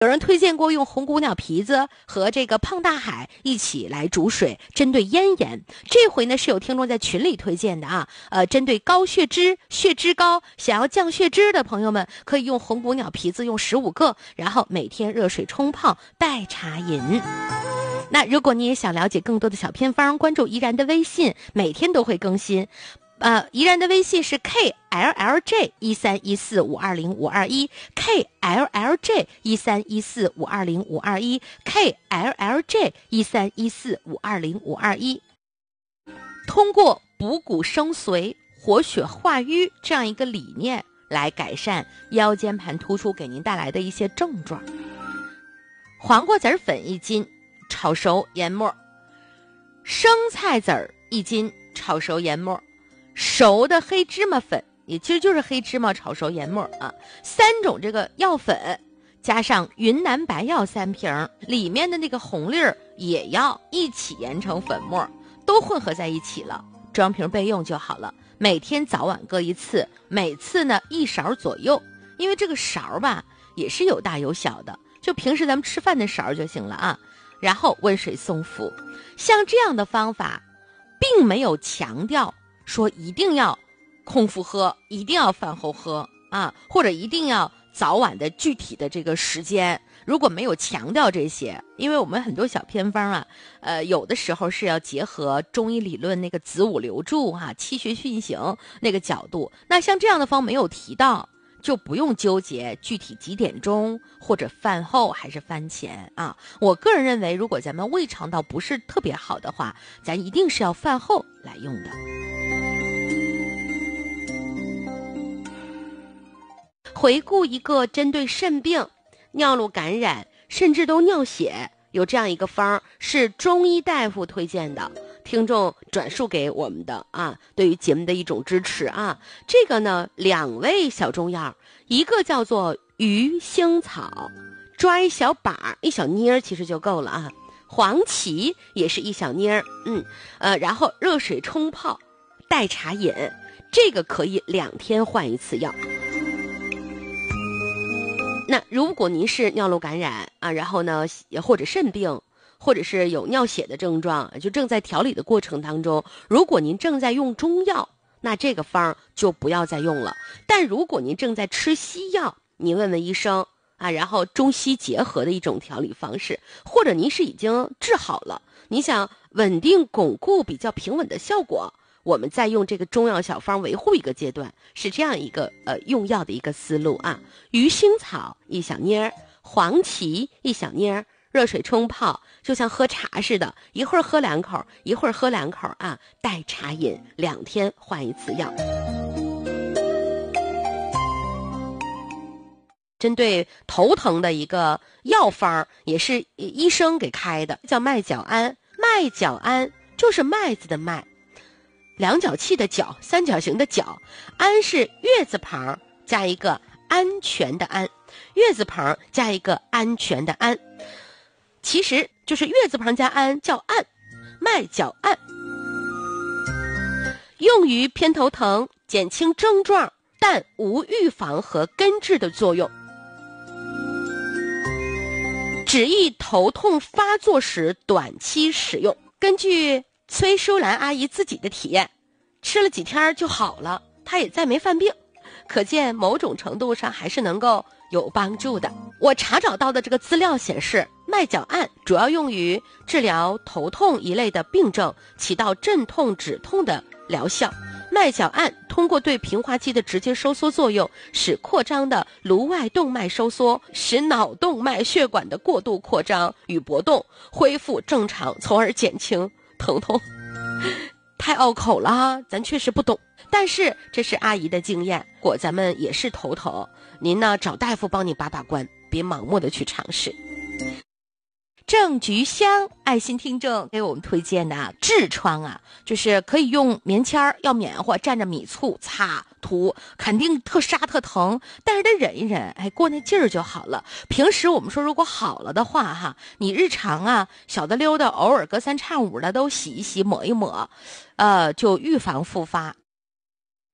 有人推荐过用红骨鸟皮子和这个胖大海一起来煮水，针对咽炎。这回呢是有听众在群里推荐的啊，针对高血脂、血脂高，想要降血脂的朋友们，可以用红骨鸟皮子用15个，然后每天热水冲泡，代茶饮。那如果你也想了解更多的小偏方，关注怡然的微信，每天都会更新。怡然的微信是 KLLJ1314520-521 KLLJ1314520-521 KLLJ1314520-521。通过补骨生髓、活血化瘀这样一个理念来改善腰间盘突出给您带来的一些症状。黄瓜籽粉1斤，炒熟研末；生菜籽1斤，炒熟研末；熟的黑芝麻粉，也其实就是黑芝麻炒熟研末啊，3种这个药粉，加上云南白药3瓶，里面的那个红粒儿也要一起研成粉末，都混合在一起了，装瓶备用就好了。每天早晚各1次，每次呢1勺左右，因为这个勺吧也是有大有小的，就平时咱们吃饭的勺就行了啊。然后温水送服，像这样的方法，并没有强调说一定要空腹喝，一定要饭后喝啊，或者一定要早晚的具体的这个时间。如果没有强调这些，因为我们很多小偏方啊，有的时候是要结合中医理论那个子午流注气血运行那个角度，那像这样的方没有提到，就不用纠结具体几点钟或者饭后还是饭前啊。我个人认为，如果咱们胃肠道不是特别好的话，咱一定是要饭后来用的。回顾一个针对肾病、尿路感染甚至都尿血，有这样一个方是中医大夫推荐的，听众转述给我们的啊，对于节目的一种支持啊。这个呢，2味小中药，一个叫做鱼腥草，抓一小把一小捏其实就够了啊。黄芪也是一小捏然后热水冲泡，代茶饮，这个可以2天换1次药。那如果您是尿路感染啊，然后呢，或者肾病，或者是有尿血的症状，就正在调理的过程当中，如果您正在用中药，那这个方就不要再用了。但如果您正在吃西药，您问问医生啊，然后中西结合的一种调理方式，或者您是已经治好了，你想稳定巩固比较平稳的效果，我们再用这个中药小方维护一个阶段，是这样一个用药的一个思路啊。鱼腥草1小捏，黄芪1小捏，热水冲泡，就像喝茶似的，一会儿喝2口，一会儿喝2口啊，代茶饮，2天换1次药。针对头疼的一个药方，也是医生给开的，叫麦角胺。麦角胺就是麦子的麦，两角器的角，三角形的角，安是月字旁加一个安全的安，月字旁加一个安全的安，其实就是月字旁加安叫按，麦角按，用于偏头疼，减轻症状，但无预防和根治的作用，只宜头痛发作时短期使用。根据崔淑兰阿姨自己的体验，吃了几天就好了，她也再没犯病，可见某种程度上还是能够有帮助的。我查找到的这个资料显示，麦角胺主要用于治疗头痛一类的病症，起到镇痛止痛的疗效。麦角胺通过对平滑肌的直接收缩作用，使扩张的颅外动脉收缩，使脑动脉血管的过度扩张与搏动恢复正常，从而减轻疼痛。太拗口了哈，咱确实不懂，但是这是阿姨的经验，如果咱们也是头疼，您呢找大夫帮你把把关，别盲目的去尝试。正菊香，爱心听众给我们推荐的痔疮啊，就是可以用棉签儿，要棉花，蘸着米醋擦涂，肯定特沙特疼，但是得忍一忍，过那劲儿就好了。平时我们说如果好了的话哈，你日常啊小的溜的，偶尔隔三差五的都洗一洗抹一抹，就预防复发。